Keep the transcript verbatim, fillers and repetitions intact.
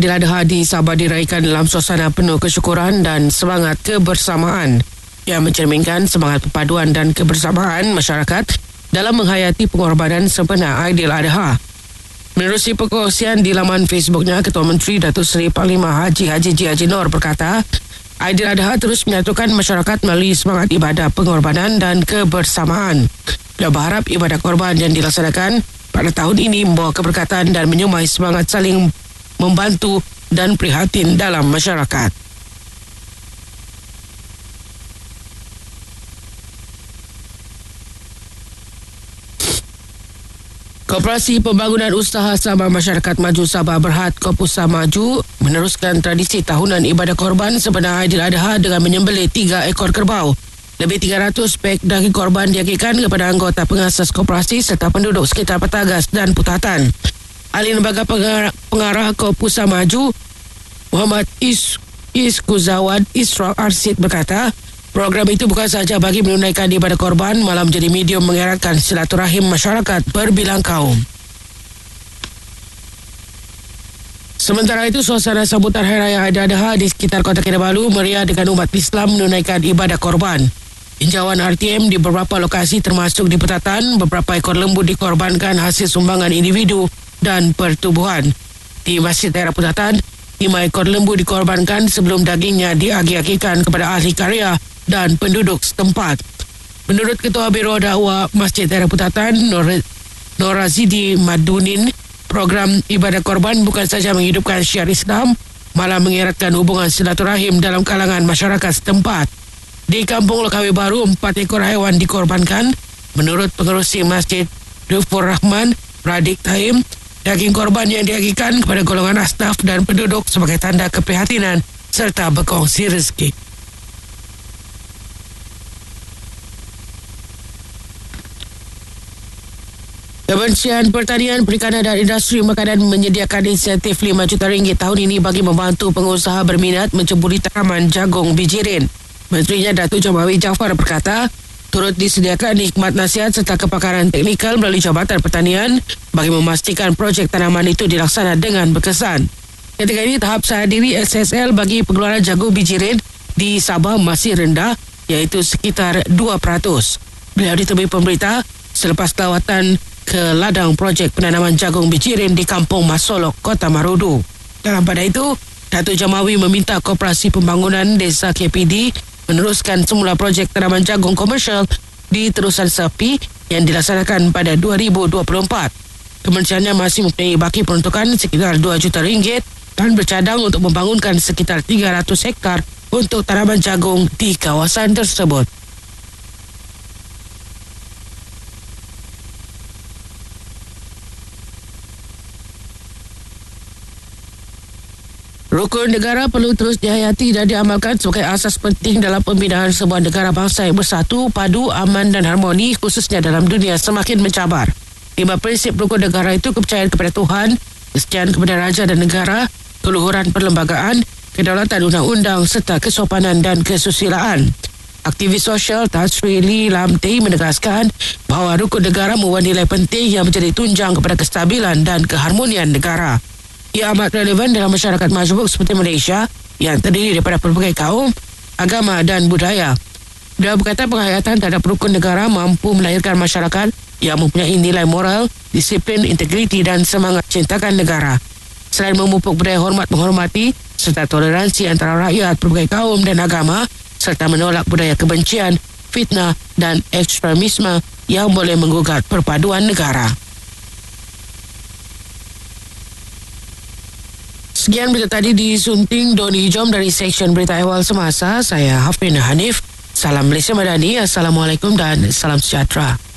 Aidiladha di Sabah diraihkan dalam suasana penuh kesyukuran dan semangat kebersamaan yang mencerminkan semangat perpaduan dan kebersamaan masyarakat dalam menghayati pengorbanan sempena Aidiladha. Menerusi perkongsian di laman Facebooknya, Ketua Menteri Datuk Seri Panglima Haji Haji G. Haji Noor berkata, Aidiladha terus menyatukan masyarakat melalui semangat ibadah pengorbanan dan kebersamaan. Beliau berharap ibadah korban yang dilaksanakan pada tahun ini membawa keberkatan dan menyumai semangat saling membantu dan prihatin dalam masyarakat. Koperasi Pembangunan Usaha Sabah Masyarakat Maju Sabah Berhad Kopusa Maju meneruskan tradisi tahunan ibadah korban sempena Aidiladha dengan menyembelih tiga ekor kerbau. Lebih tiga ratus pek daging korban diagihkan kepada anggota pengasas koperasi serta penduduk sekitar Petagas dan Putatan. Ahli Lembaga Pengarah, Pengarah Kopusa Maju, Muhammad Is, Iskuzawad Isra Arsid berkata, program itu bukan sahaja bagi menunaikan ibadah korban, malah menjadi medium mengeratkan silaturahim masyarakat berbilang kaum. Sementara itu, suasana sambutan Hari Raya Aidiladha di sekitar Kota Kinabalu meriah dengan umat Islam menunaikan ibadah korban. Tinjauan R T M di beberapa lokasi termasuk di Putatan, beberapa ekor lembu dikorbankan hasil sumbangan individu dan pertubuhan. Di Masjid Daerah Putatan, lima ekor lembu dikorbankan sebelum dagingnya diagih-agihkan kepada ahli karya dan penduduk setempat. Menurut Ketua Biro Dakwah Masjid Daerah Putatan, Nor Norazidi Madunin, program ibadah korban bukan saja menghidupkan syiar Islam, malah mengeratkan hubungan silaturahim dalam kalangan masyarakat setempat. Di Kampung Lokawi Baru, empat ekor haiwan dikorbankan. Menurut pengerusi Masjid Dufur Rahman, Radik Taim, daging korban yang diagihkan kepada golongan asnaf dan penduduk sebagai tanda keprihatinan serta berkongsi rezeki. Kementerian Pertanian, Perikanan dan Industri Makanan menyediakan insentif lima juta ringgit tahun ini bagi membantu pengusaha berminat menceburi tanaman jagung bijirin. Menterinya Datuk Jamawi Jaafar berkata, turut disediakan hikmat nasihat serta kepakaran teknikal melalui Jabatan Pertanian bagi memastikan projek tanaman itu dilaksana dengan berkesan. Ketika ini, tahap sahadiri S S L bagi pengeluaran jagung bijirin di Sabah masih rendah, iaitu sekitar dua peratus. Beliau ditemui pemberita selepas lawatan ke ladang projek penanaman jagung bijirin di Kampung Masolok, Kota Marudu. Dalam pada itu, Datuk Jamawi meminta Koperasi Pembangunan Desa K P D meneruskan semula projek tanaman jagung komersial di terusan sepi yang dilaksanakan pada dua ribu dua puluh empat. Kementeriannya masih mempunyai baki peruntukan sekitar dua juta ringgit dan bercadang untuk membangunkan sekitar tiga ratus hektar untuk tanaman jagung di kawasan tersebut. Rukun negara perlu terus dihayati dan diamalkan sebagai asas penting dalam pembinaan sebuah negara bangsa yang bersatu, padu, aman dan harmoni, khususnya dalam dunia semakin mencabar. Lima prinsip rukun negara itu kepercayaan kepada Tuhan, kesetiaan kepada raja dan negara, keluhuran perlembagaan, kedaulatan undang-undang serta kesopanan dan kesusilaan. Aktivis sosial Tan Sri Lee Lam Teh menegaskan bahawa rukun negara membawa nilai penting yang menjadi tunjang kepada kestabilan dan keharmonian negara. Ia amat relevan dalam masyarakat majmuk seperti Malaysia yang terdiri daripada pelbagai kaum, agama dan budaya. Dia berkata penghayatan terhadap rukun negara mampu melahirkan masyarakat yang mempunyai nilai moral, disiplin, integriti dan semangat cintakan negara. Selain memupuk budaya hormat menghormati serta toleransi antara rakyat pelbagai kaum dan agama, serta menolak budaya kebencian, fitnah dan ekstremisme yang boleh menggugat perpaduan negara. Sekian berita tadi disunting Doni Hijom dari Seksyen Berita Ehwal Semasa. Saya Hafin Hanif. Salam Malaysia Madani. Assalamualaikum dan salam sejahtera.